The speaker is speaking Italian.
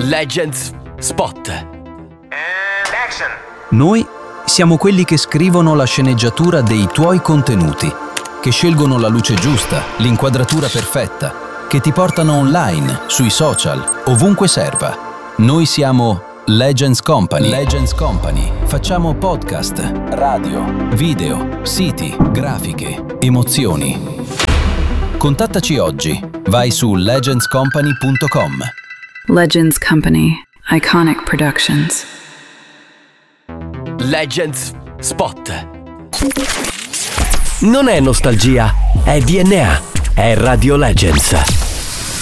Legends Spot. Action. Noi siamo quelli che scrivono la sceneggiatura dei tuoi contenuti, che scelgono la luce giusta, l'inquadratura perfetta, che ti portano online, sui social, ovunque serva. Noi siamo Legends Company. Legends Company. Facciamo podcast, radio, video, siti, grafiche, emozioni. Contattaci oggi. Vai su legendscompany.com. Legends Company. Iconic Productions. Legends Spot. Non è nostalgia, è DNA, è Radio Legends.